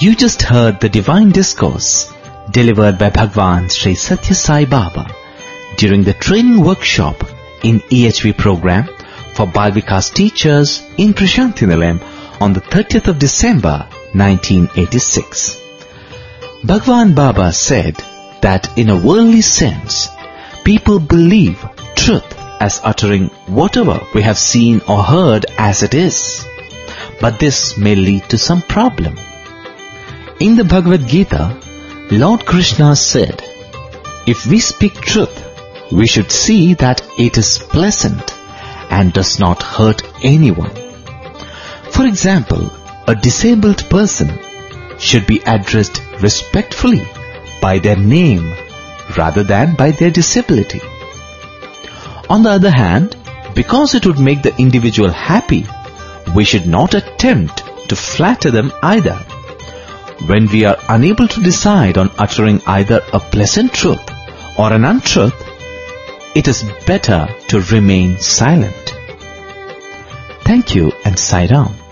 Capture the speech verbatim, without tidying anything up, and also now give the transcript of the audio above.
You just heard the divine discourse delivered by Bhagwan Sri Satya Sai Baba during the training workshop in E H V program for Bal Vikas teachers in Prashanthi Nilayam on the thirtieth of December nineteen eighty-six. Bhagwan Baba said that in a worldly sense, people believe truth as uttering whatever we have seen or heard as it is. But this may lead to some problem. In the Bhagavad Gita, Lord Krishna said, if we speak truth, we should see that it is pleasant and does not hurt anyone. For example, a disabled person should be addressed respectfully by their name rather than by their disability. On the other hand, because it would make the individual happy, we should not attempt to flatter them either. When we are unable to decide on uttering either a pleasant truth or an untruth, it is better to remain silent. Thank you and Sai Ram.